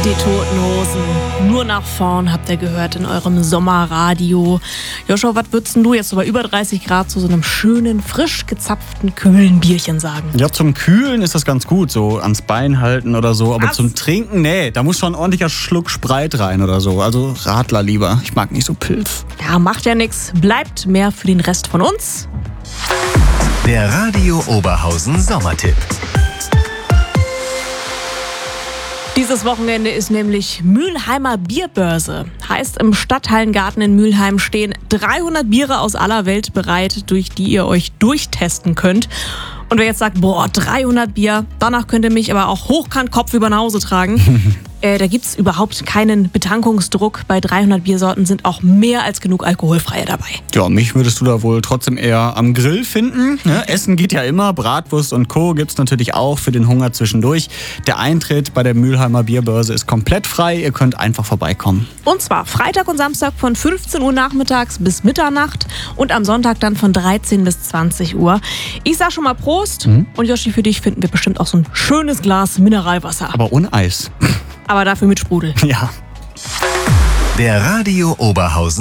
Die Toten Hosen. Nur nach vorn habt ihr gehört in eurem Sommerradio. Joshua, was würdest du jetzt so bei über 30 Grad zu so einem schönen, frisch gezapften, kühlen Bierchen sagen? Ja, zum Kühlen ist das ganz gut, so ans Bein halten oder so. Aber Was? zum Trinken, nee, da muss schon ein ordentlicher Schluck Spreit rein oder so. Also Radler lieber. Ich mag nicht so Pilz. Ja, macht ja nichts. Bleibt mehr für den Rest von uns. Der Radio Oberhausen Sommertipp. Dieses Wochenende ist nämlich Mülheimer Bierbörse. Heißt, im Stadthallengarten in Mülheim stehen 300 Biere aus aller Welt bereit, durch die ihr euch durchtesten könnt. Und wer jetzt sagt, 300 Bier, danach könnt ihr mich aber auch hochkant kopfüber nach Hause tragen. Da gibt's überhaupt keinen Betankungsdruck. Bei 300 Biersorten sind auch mehr als genug alkoholfreie dabei. Ja, mich würdest du da wohl trotzdem eher am Grill finden. Ne? Essen geht ja immer, Bratwurst und Co. gibt's natürlich auch für den Hunger zwischendurch. Der Eintritt bei der Mülheimer Bierbörse ist komplett frei. Ihr könnt einfach vorbeikommen. Und zwar Freitag und Samstag von 15 Uhr nachmittags bis Mitternacht und am Sonntag dann von 13 bis 20 Uhr. Ich sag schon mal Prost. Und Joshi, für dich finden wir bestimmt auch so ein schönes Glas Mineralwasser. Aber ohne Eis. Aber dafür mit Sprudel. Ja. Der Radio Oberhausen